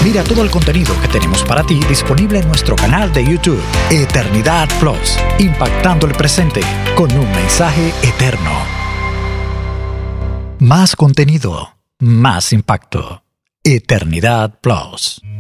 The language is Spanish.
Mira todo el contenido que tenemos para ti disponible en nuestro canal de YouTube, Eternidad Plus, impactando el presente con un mensaje eterno. Más contenido, más impacto. Eternidad Plus.